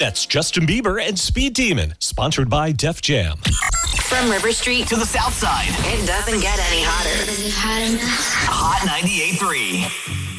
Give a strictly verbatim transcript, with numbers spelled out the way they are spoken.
That's Justin Bieber and Speed Demon, sponsored by Def Jam. From River Street to the South Side, it doesn't get any hotter. Is it hot enough? Hot ninety-eight point three.